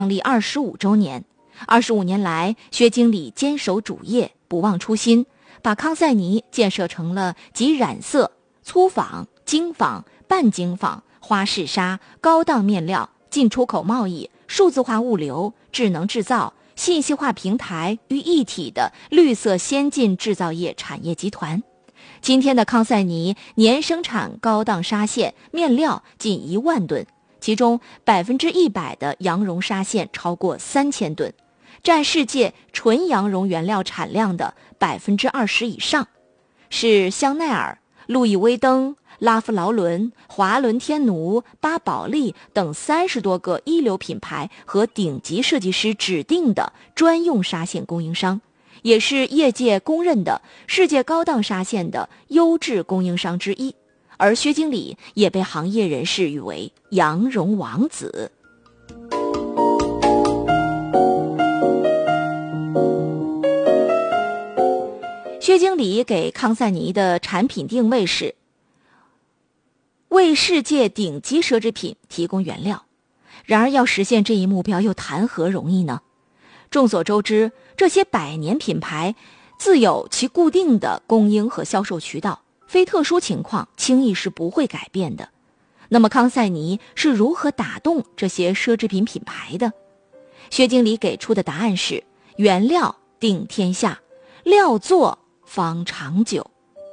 立25周年。25年来，薛经理坚守主业，不忘初心，把康赛尼建设成了集染色、粗纺、精纺、半精纺、花式纱、高档面料、进出口贸易、数字化物流、智能制造、信息化平台于一体的绿色先进制造业产业集团。今天的康赛尼年生产高档纱线面料近1万吨，其中100%的羊绒纱线超过3000吨，占世界纯羊绒原料产量的20%以上，是香奈儿、路易威登、拉夫劳伦、华伦天奴、巴宝莉等30多个一流品牌和顶级设计师指定的专用纱线供应商，也是业界公认的世界高档纱线的优质供应商之一。而薛经理也被行业人士誉为羊绒王子。薛经理给康赛尼的产品定位是为世界顶级奢侈品提供原料。然而要实现这一目标又谈何容易呢？众所周知，这些百年品牌自有其固定的供应和销售渠道，非特殊情况轻易是不会改变的。那么康赛尼是如何打动这些奢侈品品牌的？薛经理给出的答案是：原料定天下，料做方长久。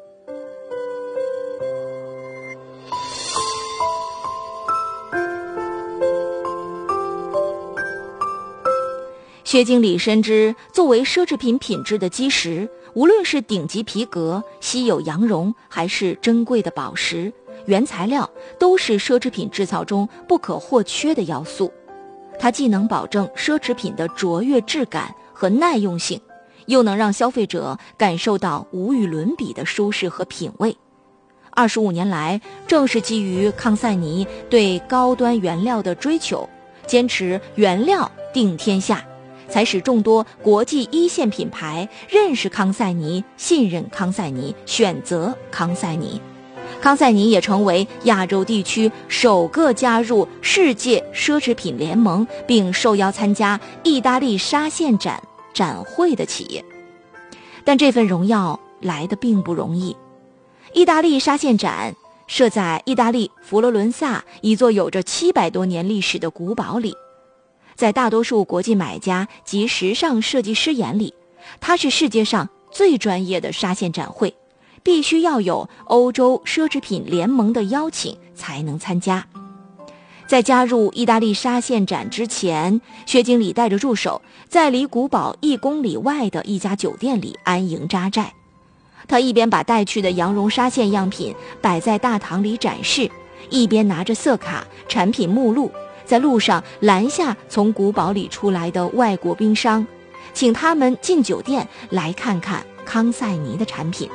薛经理深知，作为奢侈品品质的基石，无论是顶级皮革、稀有羊绒，还是珍贵的宝石，原材料都是奢侈品制造中不可或缺的要素。它既能保证奢侈品的卓越质感和耐用性，又能让消费者感受到无与伦比的舒适和品味。25年来，正是基于康赛尼对高端原料的追求，坚持原料定天下，才使众多国际一线品牌认识康赛尼、信任康赛尼、选择康赛尼。康赛尼也成为亚洲地区首个加入世界奢侈品联盟并受邀参加意大利纱线展会的企业。但这份荣耀来得并不容易。意大利纱线展设在意大利佛罗伦萨一座有着700多年历史的古堡里。在大多数国际买家及时尚设计师眼里，它是世界上最专业的纱线展会，必须要有欧洲奢侈品联盟的邀请才能参加。在加入意大利纱线展之前，薛经理带着助手在离古堡1公里外的一家酒店里安营扎寨。他一边把带去的羊绒纱线样品摆在大堂里展示，一边拿着色卡、产品目录，在路上拦下从古堡里出来的外国兵商，请他们进酒店来看看康赛尼的产品。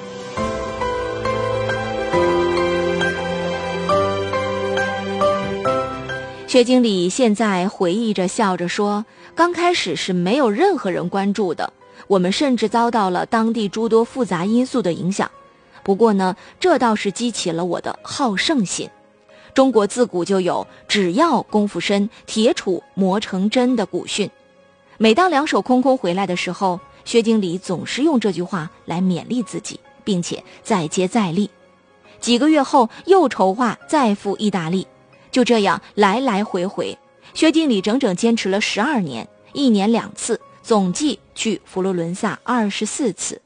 薛经理现在回忆着，笑着说，刚开始是没有任何人关注的，我们甚至遭到了当地诸多复杂因素的影响。不过呢，这倒是激起了我的好胜心。中国自古就有只要功夫深，铁杵磨成针的古训。每当两手空空回来的时候，薛经理总是用这句话来勉励自己，并且再接再厉。几个月后又筹划再赴意大利，就这样来来回回，薛经理整整坚持了12年，1年2次，总计去佛罗伦萨24次。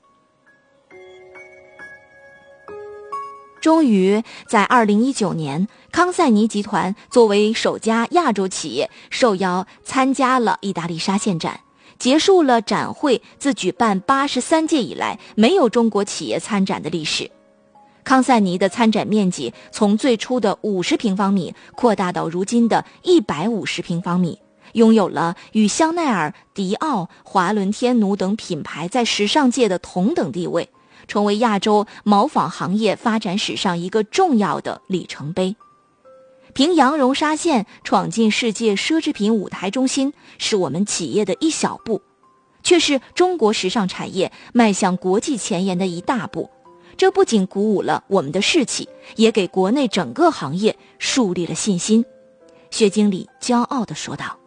终于在2019年，康赛尼集团作为首家亚洲企业受邀参加了意大利纱线展，结束了展会自举办83届以来没有中国企业参展的历史。康赛尼的参展面积从最初的50平方米扩大到如今的150平方米，拥有了与香奈儿、迪奥、华伦天奴等品牌在时尚界的同等地位，成为亚洲毛纺行业发展史上一个重要的里程碑。凭羊绒纱线闯进世界奢侈品舞台中心，是我们企业的一小步，却是中国时尚产业迈向国际前沿的一大步。这不仅鼓舞了我们的士气，也给国内整个行业树立了信心。薛经理骄傲地说道。